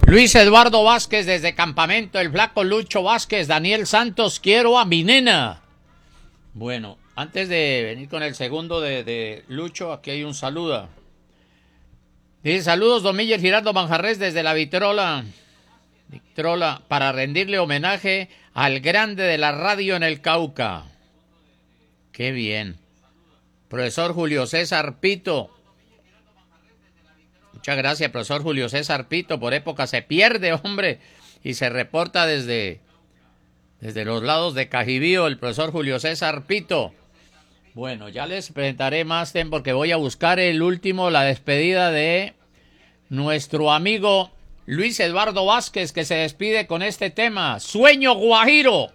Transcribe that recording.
Luis Eduardo Vázquez desde Campamento, el Flaco Lucho Vázquez, Daniel Santos, quiero a mi nena. Bueno, antes de venir con el segundo de Lucho, aquí hay un saludo. Dice, saludos don Miller Giraldo Manjarres desde la Vitrola, para rendirle homenaje al grande de la radio en el Cauca. Qué bien. Profesor Julio César Pito. Muchas gracias, profesor Julio César Pito. Por época se pierde, hombre, y se reporta desde los lados de Cajibío, el profesor Julio César Pito. Bueno, ya les presentaré más porque voy a buscar el último, la despedida de nuestro amigo Luis Eduardo Vázquez, que se despide con este tema, Sueño Guajiro.